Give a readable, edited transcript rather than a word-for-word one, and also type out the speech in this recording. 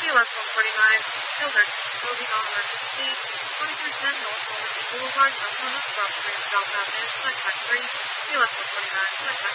BLS 149, Children, moving on emergency, 2310 North Wilmington Boulevard, Oklahoma, Broad Street, South Avenue, contact 3, BLS 149, contact